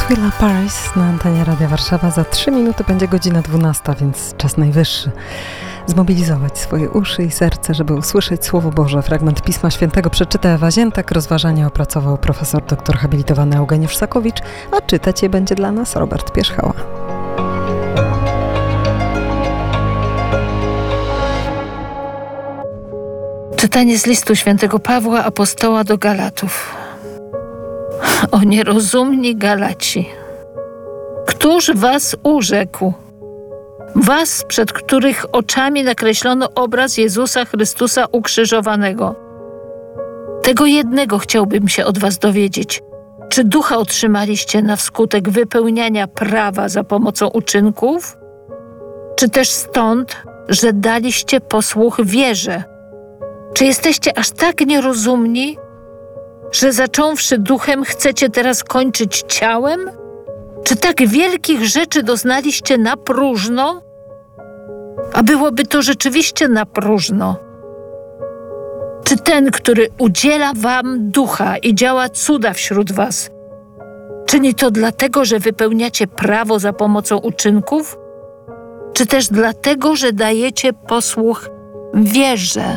Twila Paris na antenie Radia Warszawa. Za 3 minuty będzie godzina 12, więc czas najwyższy zmobilizować swoje uszy i serce, żeby usłyszeć Słowo Boże. Fragment Pisma Świętego przeczyta Ewa Ziętak, rozważanie opracował profesor doktor habilitowany Eugeniusz Sakowicz, a czytać je będzie dla nas Robert Pierzchała. Czytanie z listu świętego Pawła apostoła do Galatów. O nierozumni Galaci! Któż was urzekł? Was, przed których oczami nakreślono obraz Jezusa Chrystusa ukrzyżowanego. Tego jednego chciałbym się od was dowiedzieć. Czy ducha otrzymaliście na wskutek wypełniania prawa za pomocą uczynków? Czy też stąd, że daliście posłuch wierze? Czy jesteście aż tak nierozumni, że zacząwszy duchem chcecie teraz kończyć ciałem? Czy tak wielkich rzeczy doznaliście na próżno? A byłoby to rzeczywiście na próżno. Czy ten, który udziela wam ducha i działa cuda wśród was, czyni to dlatego, że wypełniacie prawo za pomocą uczynków? Czy też dlatego, że dajecie posłuch wierze?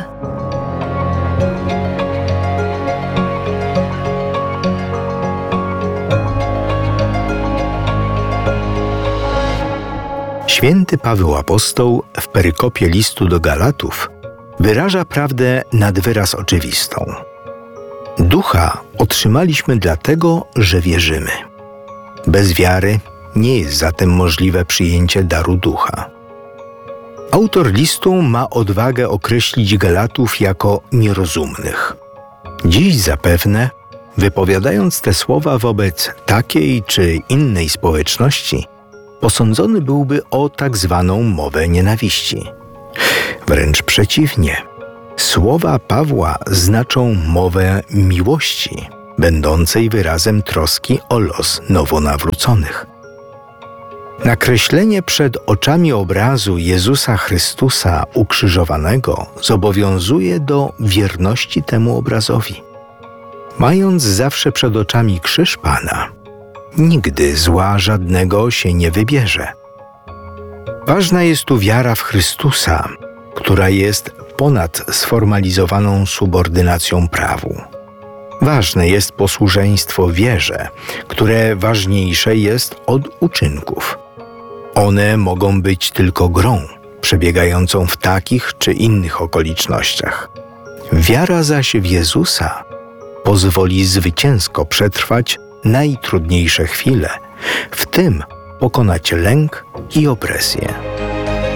Święty Paweł Apostoł w perykopie listu do Galatów wyraża prawdę nad wyraz oczywistą. Ducha otrzymaliśmy dlatego, że wierzymy. Bez wiary nie jest zatem możliwe przyjęcie daru ducha. Autor listu ma odwagę określić Galatów jako nierozumnych. Dziś zapewne, wypowiadając te słowa wobec takiej czy innej społeczności, posądzony byłby o tak zwaną mowę nienawiści. Wręcz przeciwnie. Słowa Pawła znaczą mowę miłości, będącej wyrazem troski o los nowonawróconych. Nakreślenie przed oczami obrazu Jezusa Chrystusa ukrzyżowanego zobowiązuje do wierności temu obrazowi. Mając zawsze przed oczami krzyż Pana, nigdy zła żadnego się nie wybierze. Ważna jest tu wiara w Chrystusa, która jest ponad sformalizowaną subordynacją prawu. Ważne jest posłuszeństwo wierze, które ważniejsze jest od uczynków. One mogą być tylko grą, przebiegającą w takich czy innych okolicznościach. Wiara zaś w Jezusa pozwoli zwycięsko przetrwać najtrudniejsze chwile, w tym pokonać lęk i opresję.